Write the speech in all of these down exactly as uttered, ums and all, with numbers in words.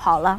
跑了。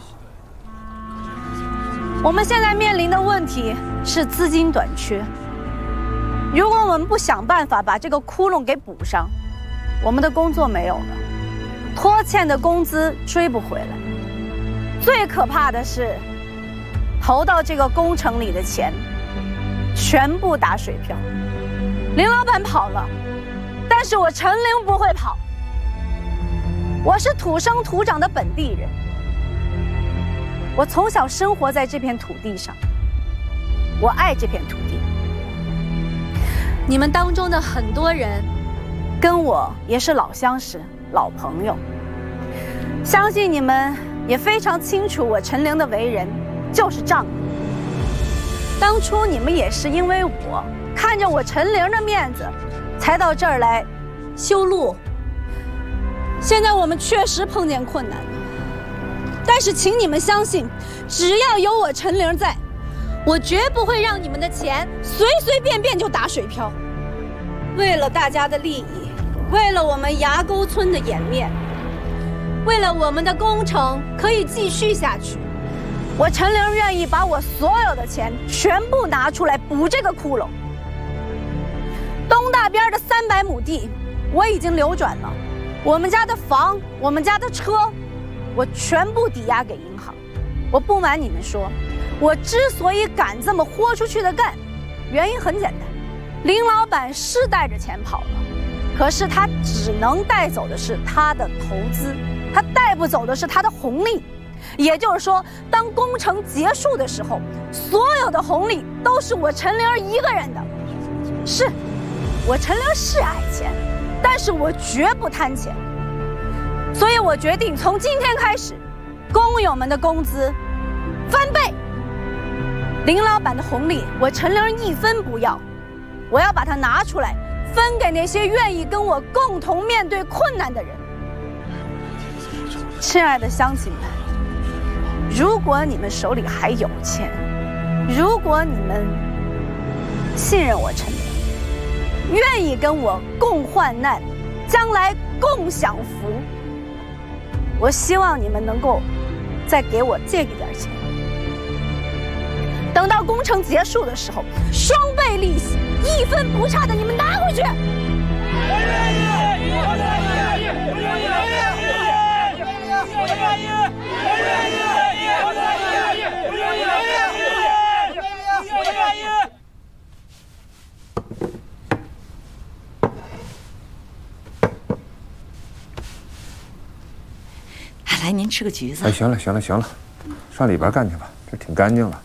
我们现在面临的问题是资金短缺。如果我们不想办法把这个窟窿给补上，我们的工作没有了，拖欠的工资追不回来。最可怕的是，投到这个工程里的钱全部打水漂。林老板跑了，但是我陈玲不会跑。我是土生土长的本地人，我从小生活在这片土地上，我爱这片土地。你们当中的很多人跟我也是老相识、老朋友，相信你们也非常清楚我陈玲的为人就是仗义。当初你们也是因为我看着我陈玲的面子，才到这儿来修路。现在我们确实碰见困难了，但是请你们相信，只要有我陈玲在，我绝不会让你们的钱随随便便就打水漂。为了大家的利益，为了我们崖沟村的颜面，为了我们的工程可以继续下去，我陈玲愿意把我所有的钱全部拿出来补这个窟窿。东大边的三百亩地我已经流转了，我们家的房，我们家的车，我全部抵押给银行。我不瞒你们说，我之所以敢这么豁出去的干，原因很简单，林老板是带着钱跑了，可是他只能带走的是他的投资，他带不走的是他的红利。也就是说，当工程结束的时候，所有的红利都是我陈玲一个人的。是，我陈玲是爱钱，但是我绝不贪钱。所以我决定从今天开始，工友们的工资翻倍，林老板的红利我陈玲一分不要，我要把它拿出来分给那些愿意跟我共同面对困难的人。亲爱的乡亲们，如果你们手里还有钱，如果你们信任我陈玲，愿意跟我共患难，将来共享福，我希望你们能够再给我借一点钱，等到工程结束的时候，双倍利息，一分不差的你们拿回去。我愿意，我愿意，我愿意，我愿意，我愿意，我愿意，我愿意，我愿意，我愿意。 来，您吃个橘子。 哎，行了行了行了，上里边干去吧，这挺干净了。